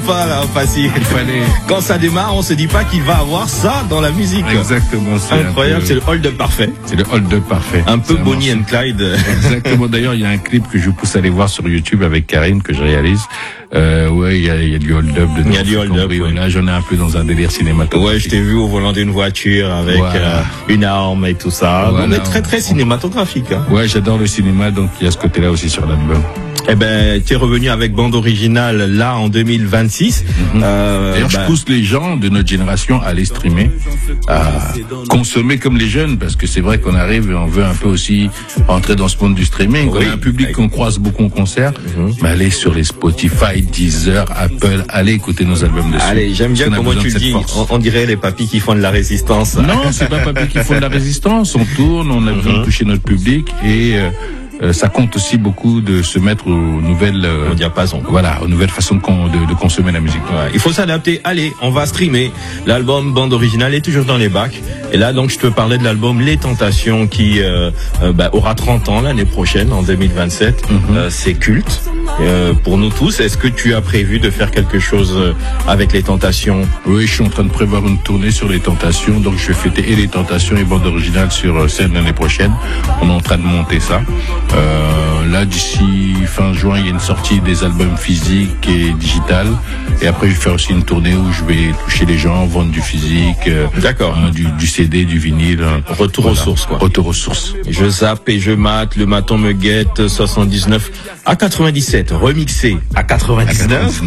pas là, facile. Il fallait. Quand ça démarre, on se dit pas qu'il va avoir ça dans la musique. Exactement. C'est incroyable, c'est le hold-up parfait. C'est le hold-up parfait. Un peu Bonnie and Clyde. Exactement. D'ailleurs, il y a un clip que je vous pousse à aller voir sur YouTube avec Karine que je réalise. Ouais, il y a du hold-up dedans. Il y a du hold-up. Ouais. Là, j'en ai un peu dans un délire cinématographique. Ouais, je t'ai vu au volant d'une voiture avec voilà. Une arme et tout ça. Voilà. On est très très cinématographique. Hein. Ouais, j'adore le cinéma, donc il y a ce côté-là aussi sur l'album. Eh ben, tu es revenu avec bande originale là en 2026. D'ailleurs, je pousse les gens de notre génération à aller streamer, à consommer comme les jeunes, parce que c'est vrai qu'on arrive et on veut un peu aussi rentrer dans ce monde du streaming. Oui. On a un public qu'on croise beaucoup en concert, mais allez sur les Spotify, Deezer, Apple, allez écouter nos albums dessus. Allez, j'aime bien comment tu le dis. On dirait les papis qui font de la résistance. Non, c'est pas papis qui font de la résistance. On tourne, on a besoin de toucher notre public et ça compte aussi beaucoup de se mettre aux nouvelles au diapason. Voilà, aux nouvelles façons de consommer la musique. Ouais, il faut s'adapter. Allez, on va streamer. L'album bande originale est toujours dans les bacs. Et là, donc, je te parlais de l'album Les Tentations qui aura 30 ans l'année prochaine, en 2027. C'est culte pour nous tous. Est-ce que tu as prévu de faire quelque chose avec Les Tentations? Oui, je suis en train de prévoir une tournée sur Les Tentations. Donc, je vais fêter et Les Tentations et bande originale sur scène l'année prochaine. On est en train de monter ça. Là, d'ici fin juin, il y a une sortie des albums physiques et digital. Et après, je vais faire aussi une tournée où je vais toucher les gens, vendre du physique, d'accord, du CD, du vinyle. Retour aux sources, quoi. Retour aux sources. Je zappe et je mate, le maton me guette, 79 à 97, remixé à 99.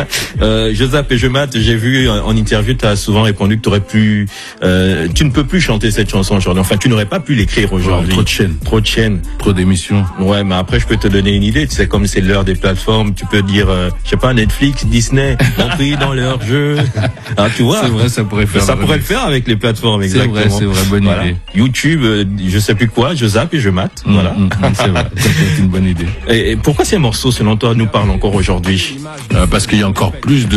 Je zappe et je mate, j'ai vu en interview, tu as souvent répondu que tu aurais pu, tu ne peux plus chanter cette chanson aujourd'hui. Enfin, tu n'aurais pas pu l'écrire aujourd'hui. Trop de chaînes. Trop de chaînes. Trop d'émissions. Ouais, mais après, je peux te donner une idée. Tu sais, comme c'est l'heure des plateformes, tu peux dire, je sais pas, Netflix, Disney, ont pris dans leur jeu. Ah, tu vois. C'est vrai, ça pourrait faire. Ça pourrait le faire avec les plateformes, exactement. C'est vrai, bonne idée. YouTube, je sais plus quoi, je zappe et je mate. Voilà. C'est vrai, c'est une bonne idée. Et pourquoi ces morceaux, selon toi, nous parlent encore aujourd'hui? Parce qu'il y a encore plus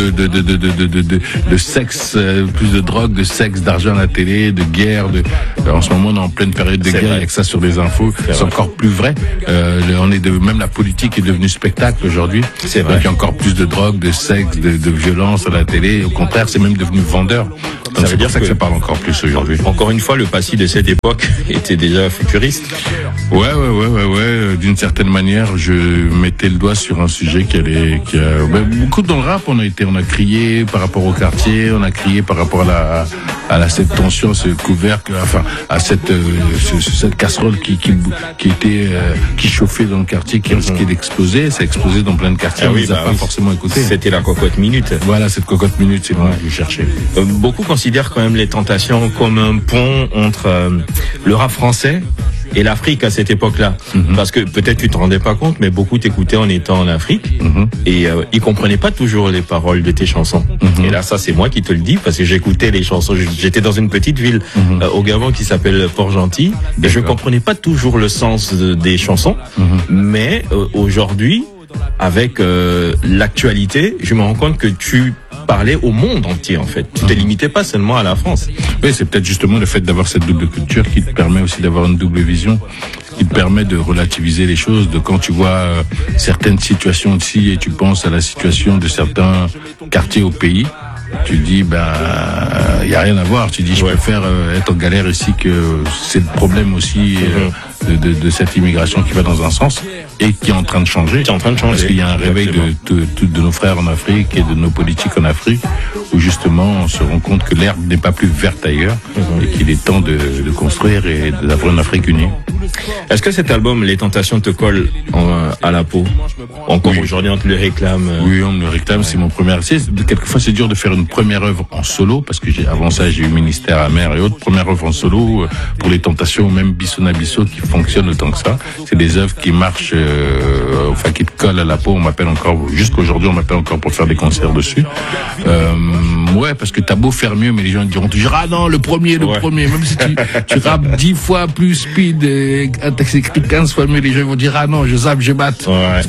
de sexe, plus de drogue, de sexe, d'argent à la télé, de guerre. En ce moment, on est en pleine période de guerre, il y a que ça sur les infos. C'est encore plus vrai. Même la politique est devenue spectacle aujourd'hui. C'est vrai. Donc il y a encore plus de drogue, de sexe, de violence à la télé. Au contraire, c'est même devenu vendeur. Donc ça veut dire que ça parle encore plus aujourd'hui. Encore une fois, le passé de cette époque était déjà futuriste. Ouais. D'une certaine manière, je mettais le doigt sur un sujet beaucoup dans le rap, on a crié par rapport au quartier, on a crié par rapport à cette tension, ce couvercle, enfin, à cette casserole qui chauffait dans le quartier, qui risquait d'exploser. Ça a explosé dans plein de quartiers. On les a pas forcément écoutés. C'était la cocotte minute. Voilà, cette cocotte minute, c'est moi que je cherchais. Beaucoup considèrent quand même Les Tentations comme un pont entre le rap français et l'Afrique à cette époque-là. Parce que peut-être tu te rendais pas compte, mais beaucoup t'écoutaient en étant en Afrique et ils comprenaient pas toujours les paroles de tes chansons. Et là, ça c'est moi qui te le dis parce que j'écoutais les chansons. J'étais dans une petite ville au Gabon qui s'appelle Port-Gentil et je comprenais pas toujours le sens des chansons. Mais aujourd'hui, avec l'actualité, je me rends compte que tu parlais au monde entier en fait. Tu te limitais pas seulement à la France. Oui, c'est peut-être justement le fait d'avoir cette double culture qui te permet aussi d'avoir une double vision, qui te permet de relativiser les choses, de quand tu vois certaines situations ici et tu penses à la situation de certains quartiers au pays, tu dis y a rien à voir. Tu dis je préfère être en galère ici que c'est le problème aussi de cette immigration qui va dans un sens et qui est en train de changer. Parce qu'il y a un réveil de nos frères en Afrique et de nos politiques en Afrique où justement on se rend compte que l'herbe n'est pas plus verte ailleurs et qu'il est temps de construire et d'avoir une Afrique unie. Est-ce que cet album, Les Tentations, te colle à la peau? Encore aujourd'hui, on te le réclame. Oui, on me le réclame, c'est mon premier. Quelquefois, c'est dur de faire une première œuvre en solo, parce que avant ça, j'ai eu Ministère amer et autres. Première œuvre en solo, pour Les Tentations, ou même Bissona Bisso, qui fonctionne autant que ça. C'est des œuvres qui marchent, qui te collent à la peau. On m'appelle encore, jusqu'aujourd'hui, on m'appelle encore pour faire des concerts dessus. Ouais, parce que t'as beau faire mieux, mais les gens diront toujours, ah non, le premier. Même si tu rappes 10 fois plus speed, un texte écrit 15 fois mieux, les gens vont dire, ah non, je zappe, je batte. Parce que ça représente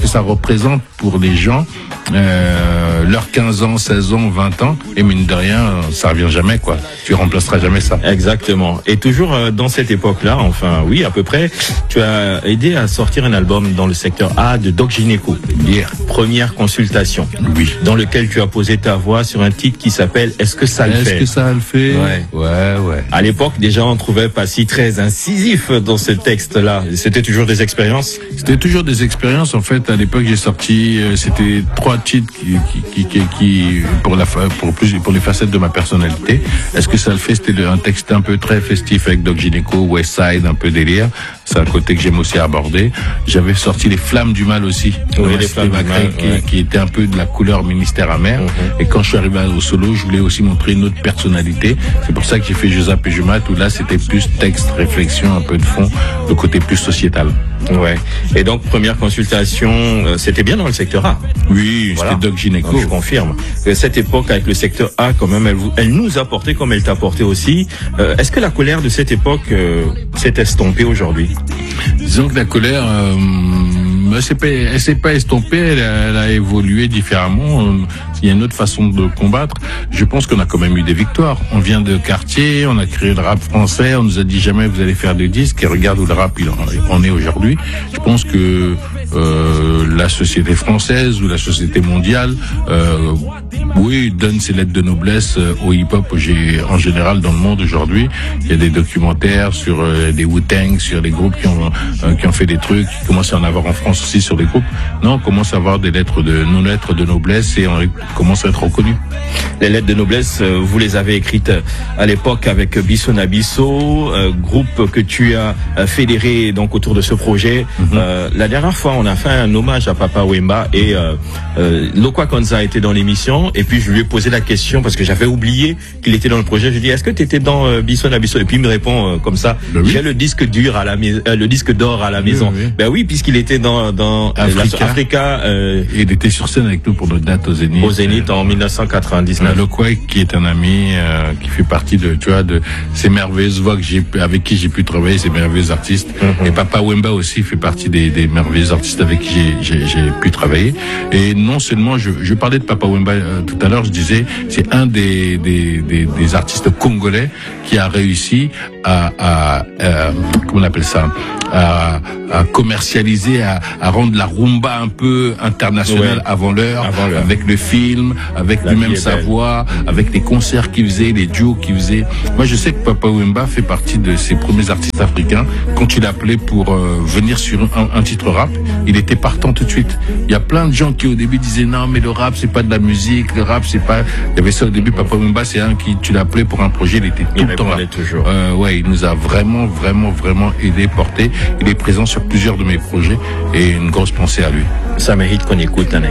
représente pour les gens leurs 15 ans, 16 ans, 20 ans, et mine de rien, ça revient jamais, quoi. Tu remplaceras jamais ça. Exactement. Et toujours dans cette époque-là, enfin oui, à peu près, tu as aidé à sortir un album dans le secteur A de Doc Gynéco. Hier. Première consultation. Oui. Dans lequel tu as posé ta voix sur un titre qui s'appelle Est-ce que ça le fait? Est-ce que ça le fait? Ouais. À l'époque, déjà, on trouvait Passy très incisif dans ce texte-là. C'était toujours des expériences? C'était toujours des expériences. En fait, à l'époque, j'ai sorti, c'était 3 titres qui pour les facettes de ma personnalité. Est-ce que ça le fait? C'était un texte un peu très festif avec Doc Gynéco, Westside, un peu délire. C'est un côté que j'aime aussi aborder. J'avais sorti Les Flammes du Mal aussi. Oui, Les Flammes du Mal, qui était un peu de la couleur Ministère amer. Et quand je suis arrivé au solo, je voulais aussi montrer une autre personnalité. C'est pour ça que j'ai fait Je zappe et je mate, où là, c'était plus texte, réflexion, un peu de fond, le côté plus sociétal. Ouais. Et donc, première consultation, c'était bien dans le secteur A. Oui, voilà. C'était Doc Gynéco. Je confirme. Cette époque, avec le secteur A, quand même, elle nous a porté comme elle t'a porté aussi. Est-ce que la colère de cette époque s'est estompée aujourd'hui? Disons que la colère, elle s'est pas estompée, elle a évolué différemment. Il y a une autre façon de combattre. Je pense qu'on a quand même eu des victoires. On vient de quartier, on a créé le rap français, on nous a dit jamais vous allez faire de disques, et regarde où le rap il en est aujourd'hui. Je pense que la société française ou la société mondiale, oui, donne ses lettres de noblesse au hip-hop en général dans le monde aujourd'hui. Il y a des documentaires sur des Wu-Tang, sur les groupes qui ont fait des trucs, qui commencent à en avoir en France aussi sur les groupes. Non, on commence à avoir des lettres de noblesse et on commence à être reconnu. Les lettres de noblesse, vous les avez écrites à l'époque avec Bisso Nabisso, groupe que tu as fédéré donc autour de ce projet. La dernière fois, on a fait un hommage à Papa Wemba et Lokwa Konza était dans l'émission et puis je lui ai posé la question parce que j'avais oublié qu'il était dans le projet. Je lui ai dit est-ce que tu étais dans Bisso Nabisso? Et puis il me répond comme ça. Ben oui. J'ai le disque dur à la maison, le disque d'or à la maison. Oui. Ben oui, puisqu'il était dans Africa. Et il était sur scène avec nous pour notre date au Zénith. Au Zénith en 1999. Lokwa qui est un ami qui fait partie de ces merveilleuses voix avec qui j'ai pu travailler, ces merveilleux artistes. Et Papa Wemba aussi fait partie des merveilleux artistes avec qui j'ai pu travailler. Et non seulement je parlais de Papa Wemba tout à l'heure, je disais c'est un des artistes congolais qui a réussi à comment on appelle ça, à commercialiser, à rendre la rumba un peu internationale avant l'heure, avec le film, avec lui-même sa voix, avec les concerts qu'il faisait, les duos qu'il faisait. Moi, je sais que Papa Wemba fait partie de ses premiers artistes africains. Quand tu l'appelais pour venir sur un titre rap, il était partant tout de suite. Il y a plein de gens qui au début disaient non, mais le rap c'est pas de la musique, le rap c'est pas. Il y avait ça au début. Papa Wemba, c'est un qui tu l'appelais pour un projet, il était tout le temps là. Toujours. Ouais, il nous a vraiment aidé, porté. Il est présent sur plusieurs de mes projets et une grosse pensée à lui. Ça mérite qu'on écoute un